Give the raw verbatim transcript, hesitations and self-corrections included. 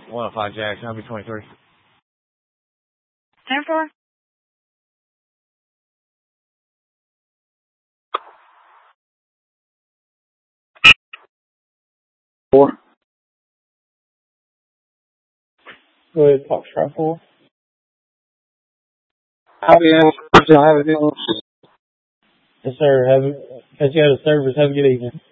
one oh five Jackson, I'll be twenty-three. ten four. Four. Go ahead, Foxtrot four. I'll be in. I'll have a deal. Yes, sir. Have a, catch you out of service. Have a good evening.